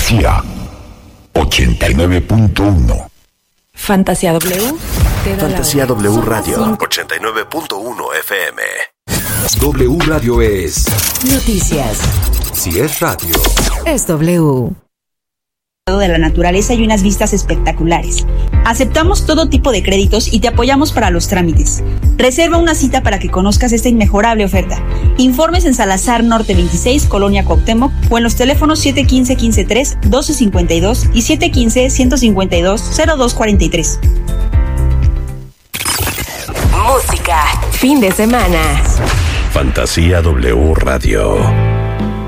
Fantasía 89.1. Fantasía W. Fantasía W Radio 89.1 FM. W Radio es noticias. Si es radio, es W. De la naturaleza y unas vistas espectaculares. Aceptamos todo tipo de créditos y te apoyamos para los trámites. Reserva una cita para que conozcas esta inmejorable oferta. Informes en Salazar Norte 26, Colonia Cuauhtémoc, o en los teléfonos 715-153-1252 y 715-152-0243. Música, fin de semana. Fantasía W Radio.